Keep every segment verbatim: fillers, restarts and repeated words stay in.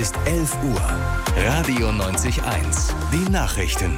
Ist elf Uhr. Radio neunzig eins. Die Nachrichten.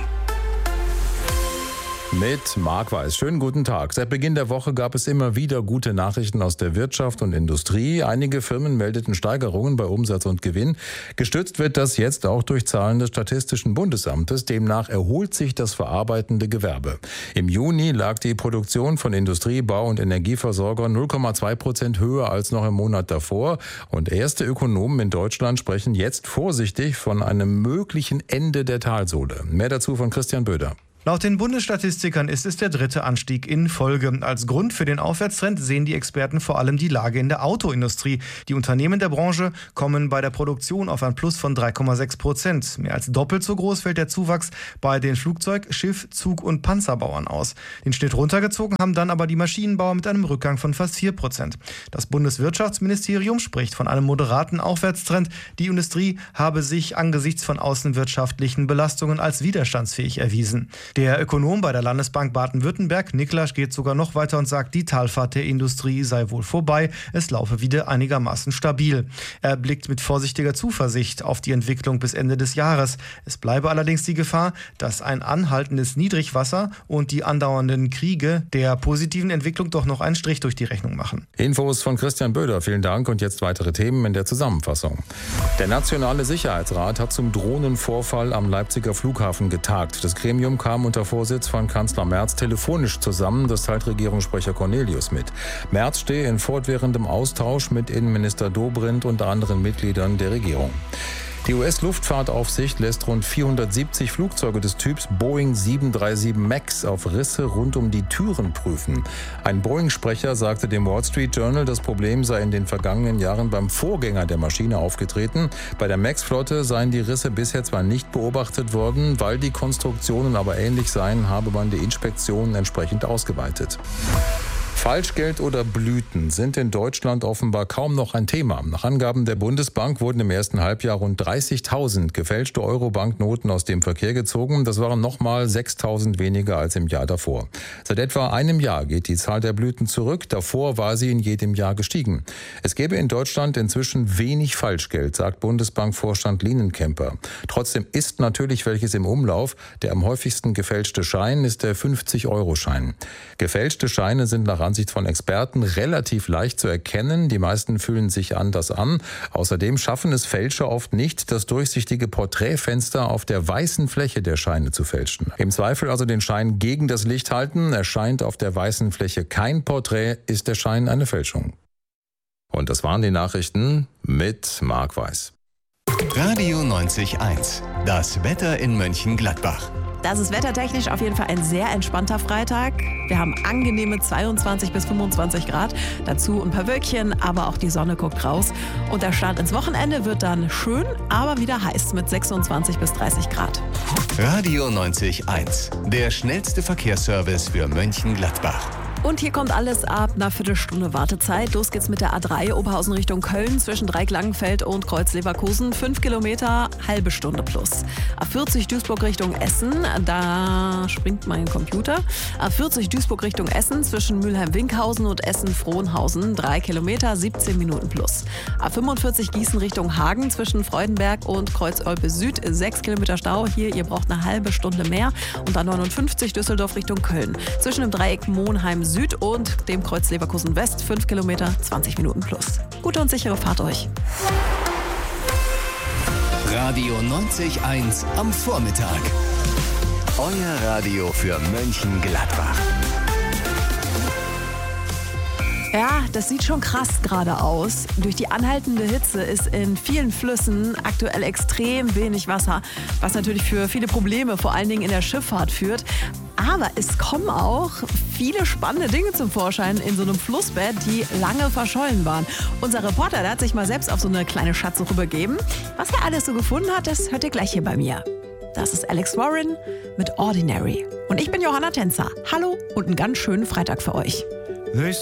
Mit Marc Weiß. Schönen guten Tag. Seit Beginn der Woche gab es immer wieder gute Nachrichten aus der Wirtschaft und Industrie. Einige Firmen meldeten Steigerungen bei Umsatz und Gewinn. Gestützt wird das jetzt auch durch Zahlen des Statistischen Bundesamtes. Demnach erholt sich das verarbeitende Gewerbe. Im Juni lag die Produktion von Industrie-, Bau- und Energieversorgern null Komma zwei Prozent höher als noch im Monat davor. Und erste Ökonomen in Deutschland sprechen jetzt vorsichtig von einem möglichen Ende der Talsohle. Mehr dazu von Christian Böder. Laut den Bundesstatistikern ist es der dritte Anstieg in Folge. Als Grund für den Aufwärtstrend sehen die Experten vor allem die Lage in der Autoindustrie. Die Unternehmen der Branche kommen bei der Produktion auf ein Plus von drei Komma sechs Prozent. Mehr als doppelt so groß fällt der Zuwachs bei den Flugzeug-, Schiff-, Zug- und Panzerbauern aus. Den Schnitt runtergezogen haben dann aber die Maschinenbauer mit einem Rückgang von fast vier Prozent. Das Bundeswirtschaftsministerium spricht von einem moderaten Aufwärtstrend. Die Industrie habe sich angesichts von außenwirtschaftlichen Belastungen als widerstandsfähig erwiesen. Der Ökonom bei der Landesbank Baden-Württemberg, Niklas, geht sogar noch weiter und sagt, die Talfahrt der Industrie sei wohl vorbei, es laufe wieder einigermaßen stabil. Er blickt mit vorsichtiger Zuversicht auf die Entwicklung bis Ende des Jahres. Es bleibe allerdings die Gefahr, dass ein anhaltendes Niedrigwasser und die andauernden Kriege der positiven Entwicklung doch noch einen Strich durch die Rechnung machen. Infos von Christian Böder, vielen Dank. Und jetzt weitere Themen in der Zusammenfassung. Der Nationale Sicherheitsrat hat zum Drohnenvorfall am Leipziger Flughafen getagt. Das Gremium kam unter Vorsitz von Kanzler Merz telefonisch zusammen, das teilt Regierungssprecher Cornelius mit. Merz stehe in fortwährendem Austausch mit Innenminister Dobrindt und anderen Mitgliedern der Regierung. Die U S-Luftfahrtaufsicht lässt rund vierhundertsiebzig Flugzeuge des Typs Boeing sieben drei sieben Max auf Risse rund um die Türen prüfen. Ein Boeing-Sprecher sagte dem Wall Street Journal, das Problem sei in den vergangenen Jahren beim Vorgänger der Maschine aufgetreten. Bei der Max-Flotte seien die Risse bisher zwar nicht beobachtet worden, weil die Konstruktionen aber ähnlich seien, habe man die Inspektionen entsprechend ausgeweitet. Falschgeld oder Blüten sind in Deutschland offenbar kaum noch ein Thema. Nach Angaben der Bundesbank wurden im ersten Halbjahr rund dreißigtausend gefälschte Euro-Banknoten aus dem Verkehr gezogen. Das waren nochmal sechstausend weniger als im Jahr davor. Seit etwa einem Jahr geht die Zahl der Blüten zurück. Davor war sie in jedem Jahr gestiegen. Es gäbe in Deutschland inzwischen wenig Falschgeld, sagt Bundesbankvorstand Lienenkemper. Trotzdem ist natürlich welches im Umlauf. Der am häufigsten gefälschte Schein ist der fünfzig-Euro-Schein. Gefälschte Scheine sind nach Ansicht von Experten relativ leicht zu erkennen. Die meisten fühlen sich anders an. Außerdem schaffen es Fälscher oft nicht, das durchsichtige Porträtfenster auf der weißen Fläche der Scheine zu fälschen. Im Zweifel also den Schein gegen das Licht halten. Erscheint auf der weißen Fläche kein Porträt, ist der Schein eine Fälschung. Und das waren die Nachrichten mit Marc Weiß. Radio neunzig eins. Das Wetter in Mönchengladbach. Das ist wettertechnisch auf jeden Fall ein sehr entspannter Freitag. Wir haben angenehme zweiundzwanzig bis fünfundzwanzig Grad. Dazu ein paar Wölkchen, aber auch die Sonne guckt raus. Und der Start ins Wochenende wird dann schön, aber wieder heiß mit sechsundzwanzig bis dreißig Grad. Radio neunzig eins. Der schnellste Verkehrsservice für Mönchengladbach. Und hier kommt alles ab einer Viertelstunde Wartezeit. Los geht's mit der A drei Oberhausen Richtung Köln zwischen Dreieck-Langenfeld und Kreuz-Leverkusen. Fünf Kilometer, halbe Stunde plus. A vierzig Duisburg Richtung Essen, da springt mein Computer. A vierzig Duisburg Richtung Essen zwischen Mülheim-Winkhausen und Essen-Frohnhausen. Drei Kilometer, siebzehn Minuten plus. A fünfundvierzig Gießen Richtung Hagen zwischen Freudenberg und Kreuz-Olpe Süd. Sechs Kilometer Stau. Hier, ihr braucht eine halbe Stunde mehr. Und A neunundfünfzig Düsseldorf Richtung Köln. Zwischen dem Dreieck Monheim Süd und dem Kreuz Leverkusen West, fünf Kilometer, zwanzig Minuten plus. Gute und sichere Fahrt euch. Radio neunzig eins am Vormittag. Euer Radio für Mönchengladbach. Ja, das sieht schon krass gerade aus. Durch die anhaltende Hitze ist in vielen Flüssen aktuell extrem wenig Wasser, was natürlich für viele Probleme, vor allen Dingen in der Schifffahrt, führt. Aber es kommen auch viele spannende Dinge zum Vorschein in so einem Flussbett, die lange verschollen waren. Unser Reporter, der hat sich mal selbst auf so eine kleine Schatzsuche begeben. Was er alles so gefunden hat, das hört ihr gleich hier bei mir. Das ist Alex Warren mit Ordinary. Und ich bin Johanna Tänzer. Hallo und einen ganz schönen Freitag für euch.